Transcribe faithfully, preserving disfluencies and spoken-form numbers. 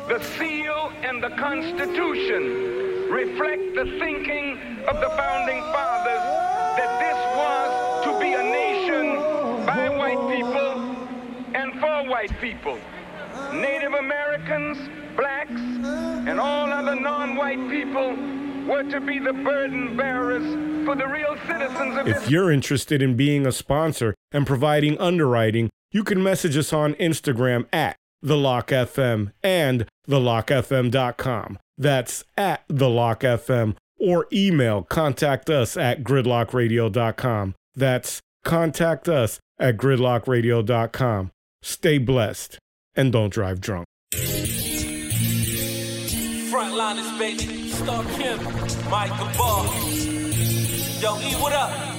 The seal and the Constitution reflect the thinking of the founding fathers that this was to be a nation by white people and for white people. Native Americans, blacks, and all other non-white people were to be the burden bearers for the real citizens of this. If you're interested in being a sponsor and providing underwriting, you can message us on Instagram at The Lock F M and the lock f m dot com. That's at The Lock F M, or email contact us at gridlock radio dot com. That's contact us at gridlock radio dot com. Stay blessed and don't drive drunk. Frontliners, baby. Star Kim, Michael Ball. Yo, E, what up?